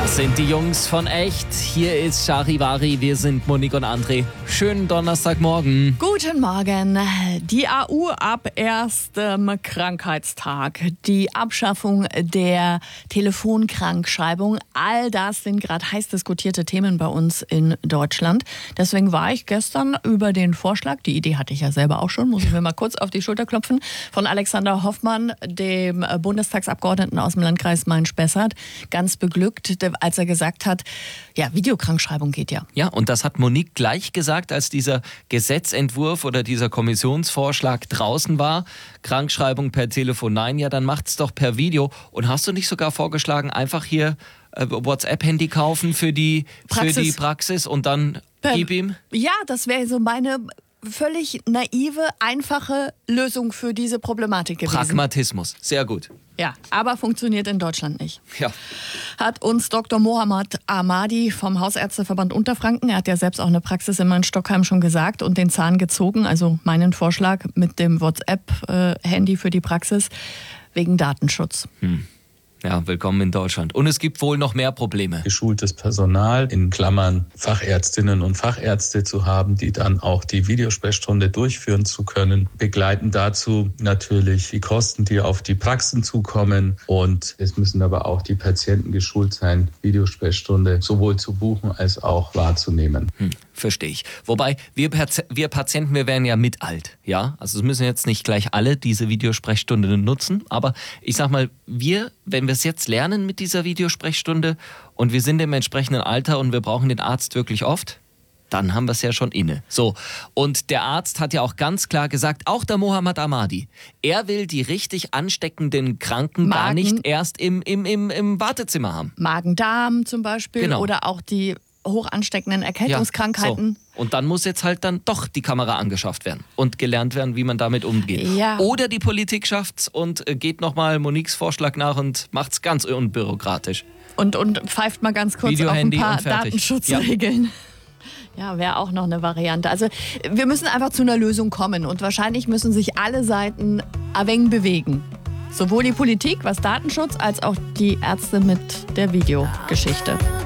Das sind die Jungs von Echt. Hier ist Charivari. Wir sind Monique und André. Schönen Donnerstagmorgen. Guten Morgen. Die AU ab erstem Krankheitstag. Die Abschaffung der Telefonkrankschreibung. All das sind gerade heiß diskutierte Themen bei uns in Deutschland. Deswegen war ich gestern über den Vorschlag, die Idee hatte ich ja selber auch schon, muss ich mir mal kurz auf die Schulter klopfen, von Alexander Hoffmann, dem Bundestagsabgeordneten aus dem Landkreis Main-Spessart, ganz beglückt, als er gesagt hat, ja, Videokrankschreibung geht ja. Ja, und das hat Monique gleich gesagt, als dieser Gesetzentwurf oder dieser Kommissionsvorschlag draußen war. Krankschreibung per Telefon, nein, ja, dann macht's doch per Video. Und hast du nicht sogar vorgeschlagen, einfach hier WhatsApp-Handy kaufen für die Praxis und dann gib ihm? Ja, das wäre so meine völlig naive, einfache Lösung für diese Problematik gewesen. Pragmatismus, sehr gut. Ja, aber funktioniert in Deutschland nicht. Ja. Hat uns Dr. Mohammad Ahmadi vom Hausärzteverband Unterfranken, er hat ja selbst auch eine Praxis in Stockheim schon gesagt und den Zahn gezogen, also meinen Vorschlag mit dem WhatsApp-Handy für die Praxis wegen Datenschutz. Ja, willkommen in Deutschland. Und es gibt wohl noch mehr Probleme. Geschultes Personal, in Klammern Fachärztinnen und Fachärzte zu haben, die dann auch die Videosprechstunde durchführen zu können. Begleiten dazu natürlich die Kosten, die auf die Praxen zukommen. Und es müssen aber auch die Patienten geschult sein, Videosprechstunde sowohl zu buchen als auch wahrzunehmen. Verstehe ich. Wobei, wir Patienten, wir werden ja mit alt. Ja? Also es müssen jetzt nicht gleich alle diese Videosprechstunde nutzen. Aber ich sag mal, wenn wir es jetzt lernen mit dieser Videosprechstunde und wir sind im entsprechenden Alter und wir brauchen den Arzt wirklich oft, dann haben wir es ja schon inne. So, und der Arzt hat ja auch ganz klar gesagt, auch der Mohammad Ahmadi, er will die richtig ansteckenden Kranken gar nicht erst im Wartezimmer haben. Magen-Darm zum Beispiel, genau. Oder auch die hoch ansteckenden Erkältungskrankheiten. Ja, so. Und dann muss jetzt halt dann doch die Kamera angeschafft werden und gelernt werden, wie man damit umgeht. Ja. Oder die Politik schafft's und geht nochmal Moniques Vorschlag nach und macht's ganz unbürokratisch. Und pfeift mal ganz kurz auf ein paar Datenschutzregeln. Ja, wäre auch noch eine Variante. Also wir müssen einfach zu einer Lösung kommen und wahrscheinlich müssen sich alle Seiten ein wenig bewegen. Sowohl die Politik, was Datenschutz, als auch die Ärzte mit der Videogeschichte.